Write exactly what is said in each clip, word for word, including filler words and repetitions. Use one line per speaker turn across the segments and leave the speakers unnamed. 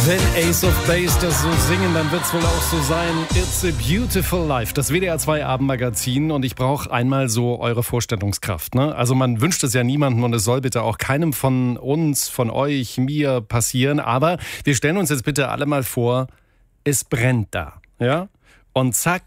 Wenn Ace of Base das so singen, dann wird's wohl auch so sein. It's a Beautiful Life, das W D R zwei Abendmagazin. Und ich brauche einmal so eure Vorstellungskraft. Ne? Also man wünscht es ja niemandem und es soll bitte auch keinem von uns, von euch, mir passieren. Aber wir stellen uns jetzt bitte alle mal vor, es brennt da. Ja? Und zack,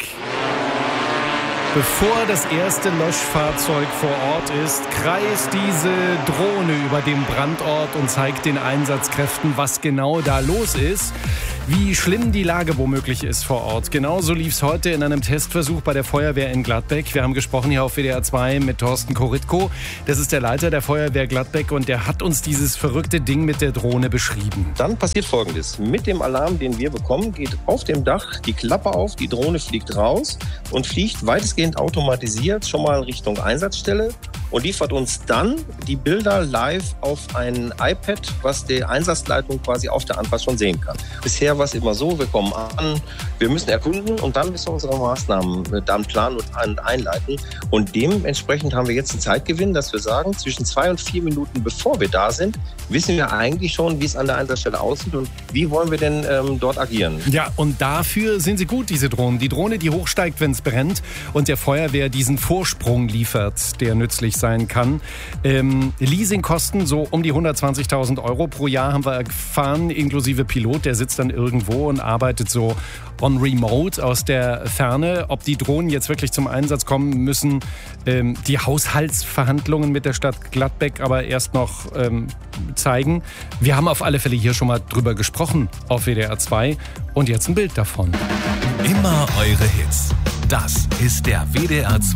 bevor das erste Löschfahrzeug vor Ort ist, kreist diese Drohne über dem Brandort und zeigt den Einsatzkräften, was genau da los ist, wie schlimm die Lage womöglich ist vor Ort. Genauso lief es heute in einem Testversuch bei der Feuerwehr in Gladbeck. Wir haben gesprochen hier auf W D R zwei mit Thorsten Koritko. Das ist der Leiter der Feuerwehr Gladbeck und der hat uns dieses verrückte Ding mit der Drohne beschrieben.
Dann passiert Folgendes. Mit dem Alarm, den wir bekommen, geht auf dem Dach die Klappe auf, die Drohne fliegt raus und fliegt weitestgehend automatisiert schon mal Richtung Einsatzstelle und liefert uns dann die Bilder live auf ein iPad, was die Einsatzleitung quasi auf der Anfahrt schon sehen kann. Bisher war es immer so, wir kommen an, wir müssen erkunden und dann müssen wir unsere Maßnahmen dann planen und einleiten. Und dementsprechend haben wir jetzt einen Zeitgewinn, dass wir sagen, zwischen zwei und vier Minuten bevor wir da sind, wissen wir eigentlich schon, wie es an der Einsatzstelle aussieht und wie wollen wir denn ähm, dort agieren.
Ja, und dafür sind sie gut, diese Drohnen. Die Drohne, die hochsteigt, wenn es brennt und der Feuerwehr diesen Vorsprung liefert, der nützlich sein kann. Ähm, Leasingkosten so um die hundertzwanzigtausend Euro pro Jahr haben wir erfahren, inklusive Pilot, der sitzt dann irgendwo und arbeitet so on remote aus der Ferne. Ob die Drohnen jetzt wirklich zum Einsatz kommen, müssen ähm, die Haushaltsverhandlungen mit der Stadt Gladbeck aber erst noch ähm, zeigen. Wir haben auf alle Fälle hier schon mal drüber gesprochen auf W D R zwei und jetzt ein Bild davon.
Immer eure Hits. Das ist der W D R zwei